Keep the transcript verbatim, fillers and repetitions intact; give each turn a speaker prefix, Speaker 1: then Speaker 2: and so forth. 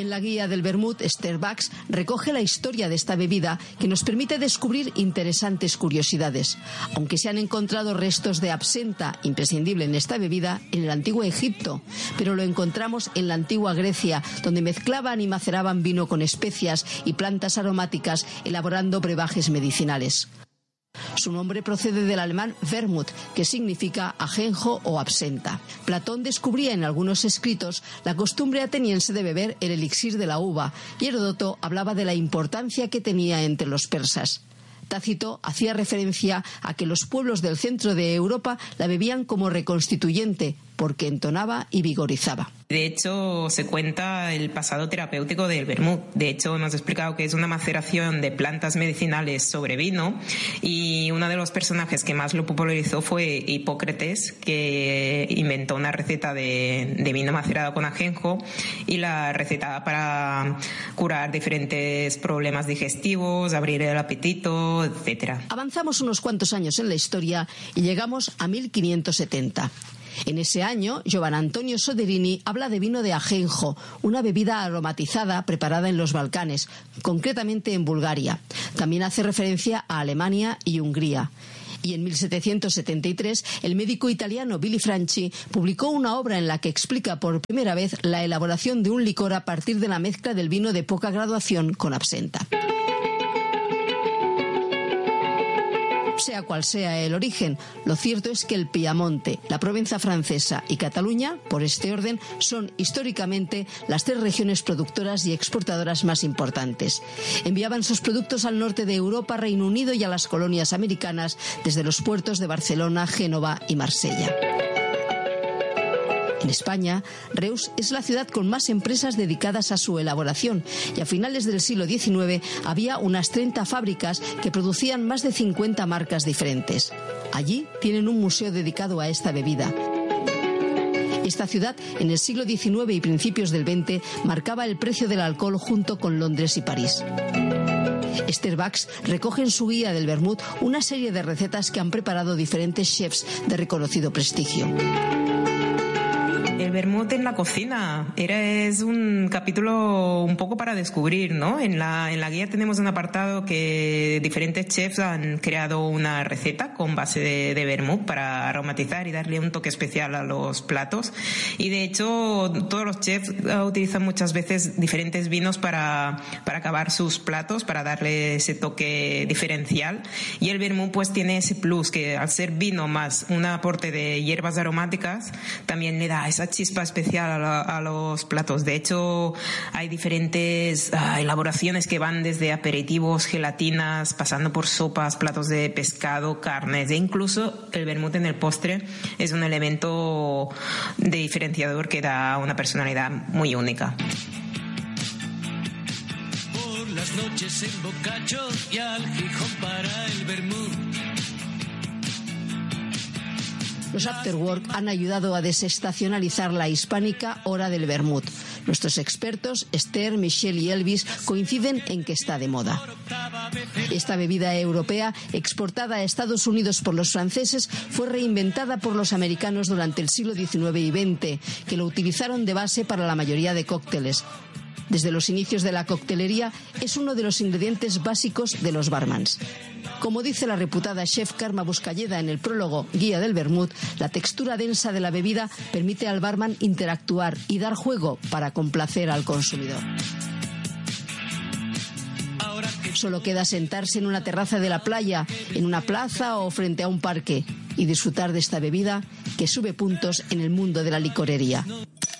Speaker 1: En la guía del vermut, Starbucks recoge la historia de esta bebida que nos permite descubrir interesantes curiosidades. Aunque se han encontrado restos de absenta, imprescindible en esta bebida, en el antiguo Egipto, pero lo encontramos en la antigua Grecia, donde mezclaban y maceraban vino con especias y plantas aromáticas, elaborando brebajes medicinales. Su nombre procede del alemán Vermut, que significa ajenjo o absenta. Platón descubría en algunos escritos la costumbre ateniense de beber el elixir de la uva, y Heródoto hablaba de la importancia que tenía entre los persas. Tácito hacía referencia a que los pueblos del centro de Europa la bebían como reconstituyente, porque entonaba y vigorizaba.
Speaker 2: De hecho, se cuenta el pasado terapéutico del vermut. De hecho, hemos explicado que es una maceración de plantas medicinales sobre vino, y uno de los personajes que más lo popularizó fue Hipócrates, que inventó una receta de, de vino macerado con ajenjo y la recetaba para curar diferentes problemas digestivos, abrir el apetito, etcétera.
Speaker 1: Avanzamos unos cuantos años en la historia y llegamos a mil quinientos setenta. En ese año, Giovan Antonio Soderini habla de vino de ajenjo, una bebida aromatizada preparada en los Balcanes, concretamente en Bulgaria. También hace referencia a Alemania y Hungría. Y en mil setecientos setenta y tres, el médico italiano Billy Franchi publicó una obra en la que explica por primera vez la elaboración de un licor a partir de la mezcla del vino de poca graduación con absenta. Sea cual sea el origen, lo cierto es que el Piamonte, la Provenza francesa y Cataluña, por este orden, son históricamente las tres regiones productoras y exportadoras más importantes. Enviaban sus productos al norte de Europa, Reino Unido y a las colonias americanas desde los puertos de Barcelona, Génova y Marsella. En España, Reus es la ciudad con más empresas dedicadas a su elaboración, y a finales del siglo diecinueve había unas treinta fábricas que producían más de cincuenta marcas diferentes. Allí tienen un museo dedicado a esta bebida. Esta ciudad, en el siglo diecinueve y principios del veinte, marcaba el precio del alcohol junto con Londres y París. Starbucks recoge en su guía del vermut una serie de recetas que han preparado diferentes chefs de reconocido prestigio.
Speaker 2: El vermut en la cocina era, es un capítulo un poco para descubrir, ¿no? En la, en la guía tenemos un apartado que diferentes chefs han creado una receta con base de, de vermut para aromatizar y darle un toque especial a los platos. Y de hecho, todos los chefs utilizan muchas veces diferentes vinos para, para acabar sus platos, para darle ese toque diferencial. Y el vermut pues tiene ese plus que, al ser vino más un aporte de hierbas aromáticas, también le da esa chispa especial a, la, a los platos. De hecho, hay diferentes uh, elaboraciones que van desde aperitivos, gelatinas, pasando por sopas, platos de pescado, carnes, e incluso el vermut en el postre es un elemento de diferenciador que da una personalidad muy única.
Speaker 3: Por las noches en Boccaccio y al Gijón para el vermut.
Speaker 1: Los afterwork han ayudado a desestacionalizar la hispánica hora del vermut. Nuestros expertos, Esther, Michelle y Elvis, coinciden en que está de moda. Esta bebida europea, exportada a Estados Unidos por los franceses, fue reinventada por los americanos durante el siglo diecinueve y veinte, que lo utilizaron de base para la mayoría de cócteles. Desde los inicios de la coctelería, es uno de los ingredientes básicos de los barmans. Como dice la reputada chef Karma Buscalleda en el prólogo Guía del Vermut, la textura densa de la bebida permite al barman interactuar y dar juego para complacer al consumidor. Solo queda sentarse en una terraza de la playa, en una plaza o frente a un parque y disfrutar de esta bebida que sube puntos en el mundo de la licorería.